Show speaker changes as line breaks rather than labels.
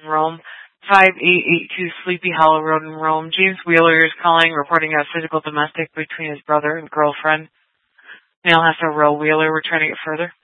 in Rome. 5882 Sleepy Hollow Road in Rome. James Wheeler is calling, reporting a physical domestic between his brother and girlfriend. Male has to row Wheeler. We're trying to get further.